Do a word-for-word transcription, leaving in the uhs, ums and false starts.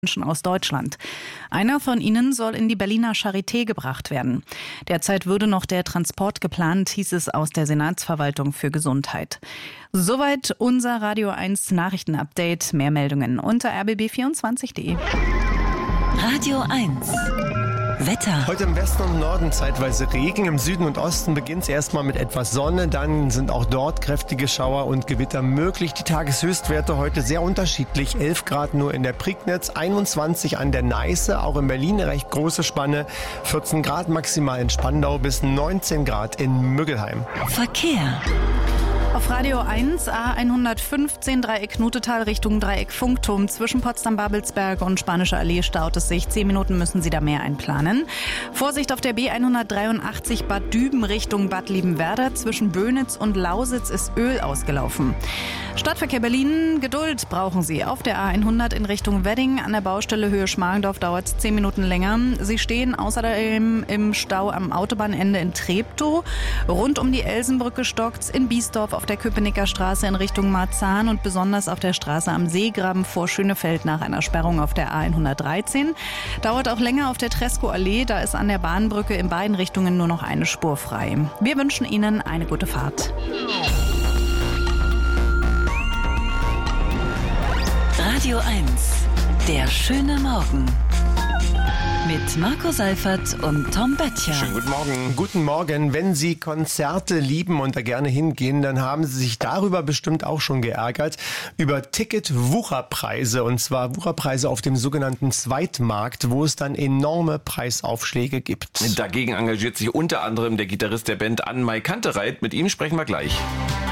Menschen aus Deutschland. Einer von ihnen soll in die Berliner Charité gebracht werden. Derzeit würde noch der Transport geplant, hieß es aus der Senatsverwaltung für Gesundheit. Soweit unser Radio eins Nachrichtenupdate. Mehr Meldungen unter r b b vierundzwanzig punkt d e. Radio eins Wetter. Heute im Westen und Norden zeitweise Regen. Im Süden und Osten beginnt es erstmal mit etwas Sonne. Dann sind auch dort kräftige Schauer und Gewitter möglich. Die Tageshöchstwerte heute sehr unterschiedlich. elf Grad nur in der Prignitz, einundzwanzig an der Neiße. Auch in Berlin eine recht große Spanne. vierzehn Grad maximal in Spandau bis neunzehn Grad in Müggelheim. Verkehr. Auf Radio eins A hundertfünfzehn Dreieck Knutetal Richtung Dreieck Funkturm. Zwischen Potsdam-Babelsberg und Spanische Allee staut es sich. Zehn Minuten müssen Sie da mehr einplanen. Vorsicht auf der B hundertdreiundachtzig Bad Düben Richtung Bad Liebenwerda. Zwischen Bönitz und Lausitz ist Öl ausgelaufen. Stadtverkehr Berlin, Geduld brauchen Sie. Auf der A hundert in Richtung Wedding an der Baustelle Höhe Schmargendorf dauert es zehn Minuten länger. Sie stehen außerdem im Stau am Autobahnende in Treptow. Rund um die Elsenbrücke stockt's in Biesdorf auf der Köpenicker Straße in Richtung Marzahn und besonders auf der Straße am Seegraben vor Schönefeld nach einer Sperrung auf der A hundertdreizehn. Dauert auch länger auf der Tresco-Allee, da ist an der Bahnbrücke in beiden Richtungen nur noch eine Spur frei. Wir wünschen Ihnen eine gute Fahrt. Radio eins, der schöne Morgen. Mit Marco Seifert und Tom Böttcher. Schönen guten Morgen. Guten Morgen. Wenn Sie Konzerte lieben und da gerne hingehen, dann haben Sie sich darüber bestimmt auch schon geärgert. Über Ticket-Wucherpreise. Und zwar Wucherpreise auf dem sogenannten Zweitmarkt, wo es dann enorme Preisaufschläge gibt. Dagegen engagiert sich unter anderem der Gitarrist der Band Ann-Mai Kantereit. Mit ihm sprechen wir gleich.